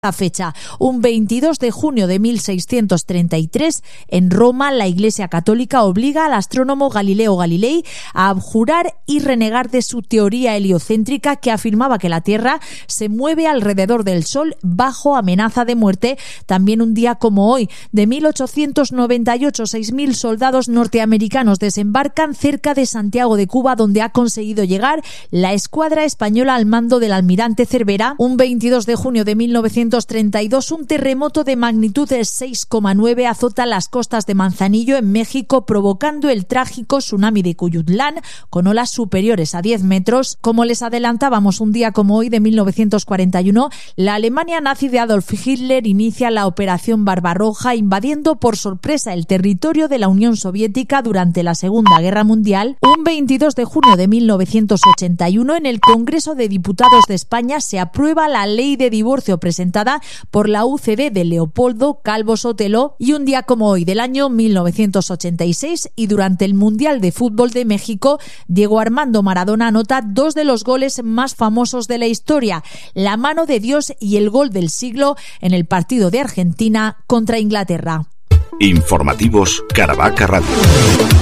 La fecha, un 22 de junio de 1633, en Roma, la Iglesia Católica obliga al astrónomo Galileo Galilei a abjurar y renegar de su teoría heliocéntrica que afirmaba que la Tierra se mueve alrededor del Sol bajo amenaza de muerte. También un día como hoy, de 1898, 6.000 soldados norteamericanos desembarcan cerca de Santiago de Cuba, donde ha conseguido llegar la escuadra española al mando del almirante Cervera. Un 22 de junio de 1932, un terremoto de magnitud de 6,9 azota las costas de Manzanillo, en México, provocando el trágico tsunami de Cuyutlán, con olas superiores a 10 metros. Como les adelantábamos, un día como hoy de 1941, la Alemania nazi de Adolf Hitler inicia la Operación Barbarroja, invadiendo por sorpresa el territorio de la Unión Soviética durante la Segunda Guerra Mundial. Un 22 de junio de 1981, en el Congreso de Diputados de España se aprueba la ley de divorcio presentada por la UCD de Leopoldo Calvo Sotelo. Y un día como hoy del año 1986, y durante el Mundial de Fútbol de México, Diego Armando Maradona anota dos de los goles más famosos de la historia: la mano de Dios y el gol del siglo en el partido de Argentina contra Inglaterra. Informativos Caravaca Radio.